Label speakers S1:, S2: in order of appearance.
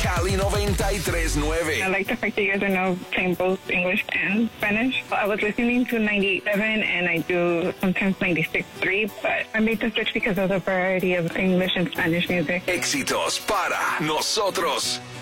S1: Cali 93.9.
S2: I like the fact that you guys are now playing both English and Spanish. I was listening to 97 and I do sometimes 96.3, but I made the switch because of the variety of English and Spanish music.
S1: Éxitos para nosotros.